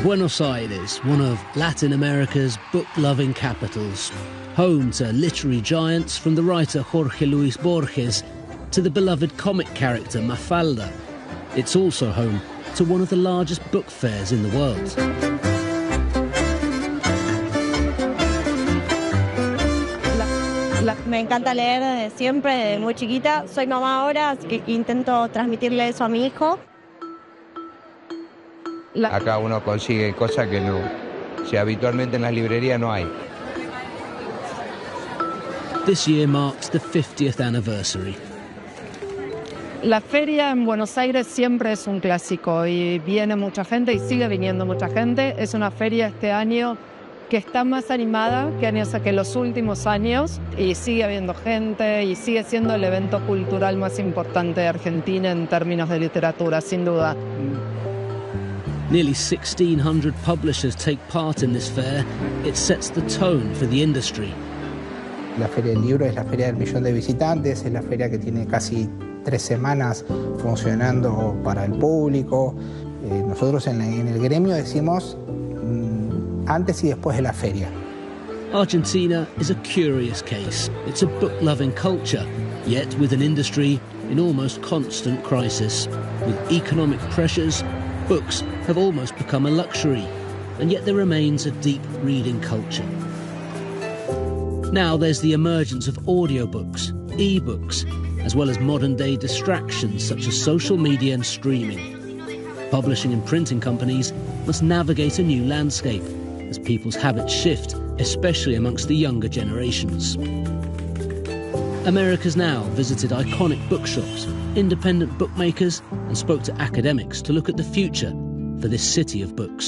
Buenos Aires, one of Latin America's book-loving capitals, home to literary giants from the writer Jorge Luis Borges to the beloved comic character Mafalda. It's also home to one of the largest book fairs in the world. Me encanta leer desde siempre, desde muy chiquita. Soy mamá ahora, así que intento transmitirle eso a mi hijo. Acá uno consigue cosas que no, habitualmente en las librerías no hay. This year marks the 50th anniversary. La feria en Buenos Aires siempre es un clásico y viene mucha gente y sigue viniendo mucha gente. Es una feria este año que está más animada que los últimos años y sigue habiendo gente y sigue siendo el evento cultural más importante de Argentina en términos de literatura, sin duda. Nearly 1,600 publishers take part in this fair. It sets the tone for the industry. La Feria del Libro es la feria del millón de visitantes, es la feria que tiene casi 3 semanas funcionando para el público. Nosotros en el gremio decimos antes y después de la feria. Argentina is a curious case. It's a book-loving culture, yet with an industry in almost constant crisis. With economic pressures, books have almost become a luxury, and yet there remains a deep reading culture. Now there's the emergence of audiobooks, e-books, as well as modern-day distractions such as social media and streaming. Publishing and printing companies must navigate a new landscape as people's habits shift, especially amongst the younger generations. America's Now visited iconic bookshops, independent bookmakers, and spoke to academics to look at the future for this city of books.